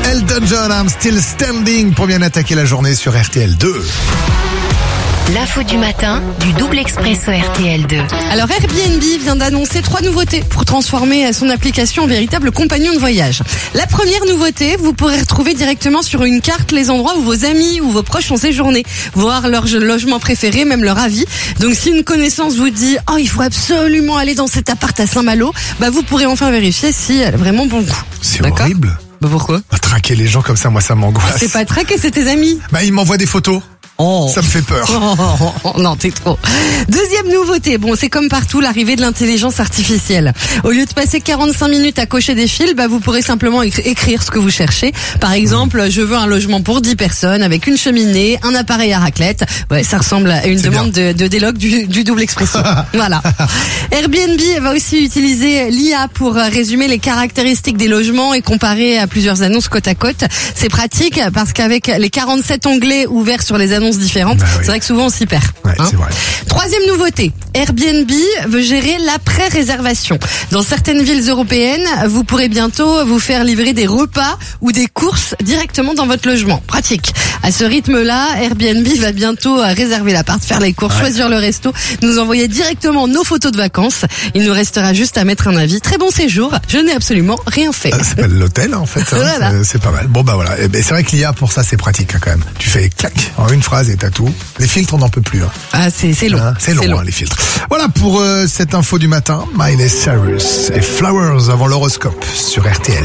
Elton John, I'm Still Standing pour bien attaquer la journée sur RTL 2. L'info du matin du double expresso RTL2. Alors Airbnb vient d'annoncer 3 nouveautés pour transformer son application en véritable compagnon de voyage. La première nouveauté, vous pourrez retrouver directement sur une carte les endroits où vos amis ou vos proches ont séjourné, voir leur logement préféré, même leur avis. Donc si une connaissance vous dit « Oh, il faut absolument aller dans cet appart à Saint-Malo », vous pourrez enfin vérifier si elle a vraiment bon goût. C'est D'accord ? horrible. Pourquoi ? Traquer les gens comme ça, moi ça m'angoisse. C'est pas traquer, c'est tes amis. Ils m'envoient des photos. Oh. Ça me fait peur. Non, t'es trop. Deuxième nouveauté, c'est comme partout l'arrivée de l'intelligence artificielle. Au lieu de passer 45 minutes à cocher des fils, vous pourrez simplement écrire ce que vous cherchez. Par exemple, je veux un logement pour 10 personnes avec une cheminée, un appareil à raclette. Ouais, ça ressemble à une demande de déloc du double expresso. Voilà. Airbnb va aussi utiliser l'IA pour résumer les caractéristiques des logements et comparer à plusieurs annonces côte à côte. C'est pratique parce qu'avec les 47 onglets ouverts sur les annonces différentes, c'est vrai que souvent on s'y perd. Ouais, c'est vrai. Troisième nouveauté, Airbnb veut gérer l'après-réservation. Dans certaines villes européennes, vous pourrez bientôt vous faire livrer des repas ou des courses directement dans votre logement. Pratique. À ce rythme-là, Airbnb va bientôt réserver l'appart, faire les courses, choisir le resto, nous envoyer directement nos photos de vacances. Il nous restera juste à mettre un avis. Très bon séjour, je n'ai absolument rien fait. Ça s'appelle l'hôtel en fait. Voilà. C'est pas mal. Voilà. C'est vrai que l'IA pour ça c'est pratique quand même. Tu fais clac en une phrase et t'as tout. Les filtres on n'en peut plus. Ah c'est long. C'est long. Les filtres. Voilà pour cette info du matin. Miley Cyrus et Flowers avant l'horoscope sur RTL.